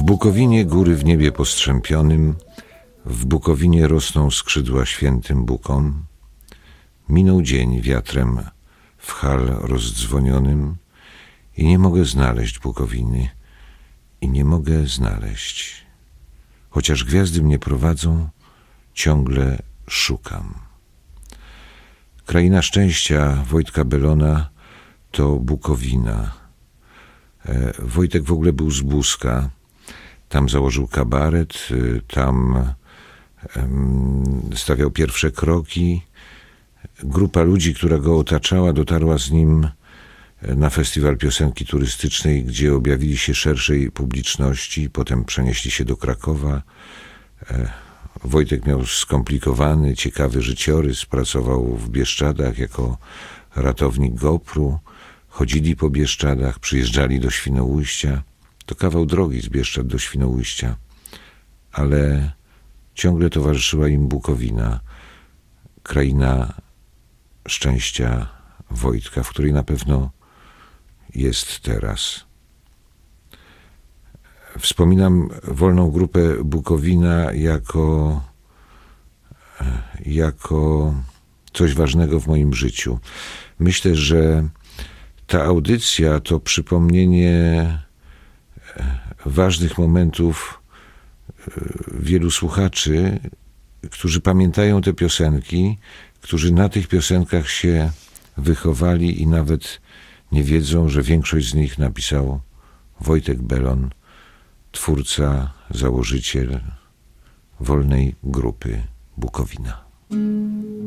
Bukowinie góry w niebie postrzępionym, w Bukowinie rosną skrzydła świętym bukom. Minął dzień wiatrem w hal rozdzwonionym i nie mogę znaleźć Bukowiny i nie mogę znaleźć. Chociaż gwiazdy mnie prowadzą, ciągle szukam. Kraina szczęścia Wojtka Bellona to Bukowina. Wojtek w ogóle był z Buska. Tam założył kabaret, tam stawiał pierwsze kroki. Grupa ludzi, która go otaczała, dotarła z nim na festiwal piosenki turystycznej, gdzie objawili się szerszej publiczności. Potem przenieśli się do Krakowa. Wojtek miał skomplikowany, ciekawy życiorys. Pracował w Bieszczadach jako ratownik GoPru. Chodzili po Bieszczadach, przyjeżdżali do Świnoujścia. To kawał drogi z Bieszczad do Świnoujścia. Ale ciągle towarzyszyła im Bukowina, kraina szczęścia Wojtka, w której na pewno jest teraz. Wspominam wolną grupę Bukowina jako coś ważnego w moim życiu. Myślę, że ta audycja to przypomnienie ważnych momentów wielu słuchaczy, którzy pamiętają te piosenki, którzy na tych piosenkach się wychowali i nawet nie wiedzą, że większość z nich napisał Wojtek Bellon, twórca, założyciel wolnej grupy Bukowina.